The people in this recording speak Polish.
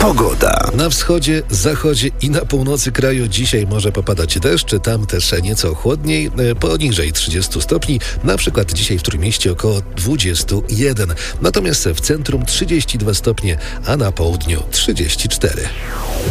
Pogoda. Na wschodzie, zachodzie i na północy kraju dzisiaj może popadać deszcz, tam też nieco chłodniej, poniżej 30 stopni, na przykład dzisiaj w Trójmieście około 21. Natomiast w centrum 32 stopnie, a na południu 34.